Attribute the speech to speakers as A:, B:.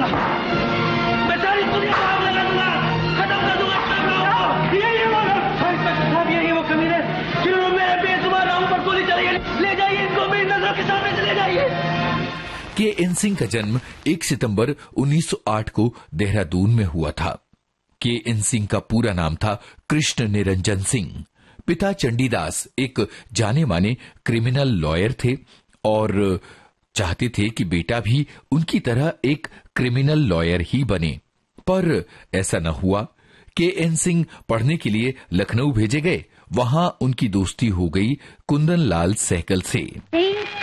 A: दूंगा, मैं सारी दुनिया को आग लगा दूंगा, खत्म कर दूंगा साहब। यही वो साहब, यही वो कमीने जिन्होंने मेरे बेजुबान राहू पर गोली चलाई है। ले जाइए इनको, मेरी नजरों के सामने से ले जाइए।
B: के.एन. सिंह का जन्म 1 सितंबर 1908 को देहरादून में हुआ था। के.एन. सिंह का पूरा नाम था कृष्ण निरंजन सिंह। पिता चंडीदास एक जाने माने क्रिमिनल लॉयर थे और चाहते थे कि बेटा भी उनकी तरह एक क्रिमिनल लॉयर ही बने, पर ऐसा न हुआ। के.एन. सिंह पढ़ने के लिए लखनऊ भेजे गए। वहां उनकी दोस्ती हो गई कुंदन लाल सहगल से।